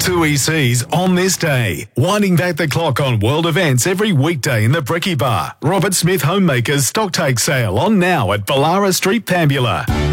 2 ECs on this day. Winding back the clock on world events every weekday in the Brekkie Bar. Robert Smith Homemakers Stocktake Sale on now at Ballara Street, Pambula.